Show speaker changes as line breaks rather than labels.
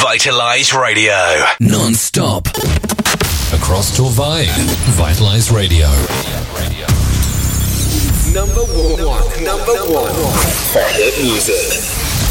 Vitalize Radio.
Non-stop. Across Torvay. Vitalize Radio.
Number one for hit music.